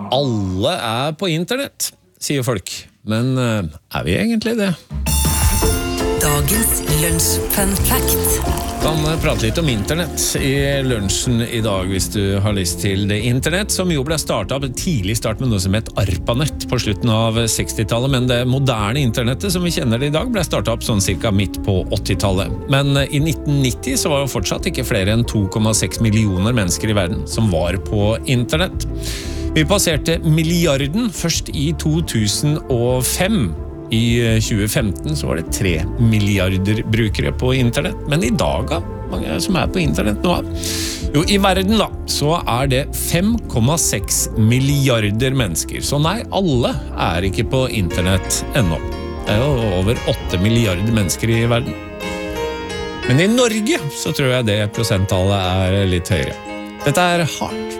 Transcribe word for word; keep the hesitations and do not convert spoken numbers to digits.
Alle er på internett, sier folk. Men er vi egentlig det? Dagens Lunsj Fun Fact. Kan prate litt om internett i lunsjen i dag, hvis du har lyst til det. Internett, som jo ble startet av tidlig start med noe som het ARPANET på slutten av sekstitallet, men det moderne internettet som vi kjenner det i dag ble startet opp sånn cirka midt på åttitallet. Men i nitten nitti så var jo fortsatt ikke flere enn to komma seks millioner mennesker i verden som var på internett. Vi passerte milliarden først i to tusen og fem. I tjue femten så var det tre milliarder brukere på internett. Men i dag, da, mange som er på internett nå? Jo, i verden da, så er det fem komma seks milliarder mennesker. Så nei, alle er ikke på internett ennå. Det er jo over åtte milliarder mennesker i verden. Men i Norge så tror jeg det prosenttallet er litt høyere. Dette er Heart.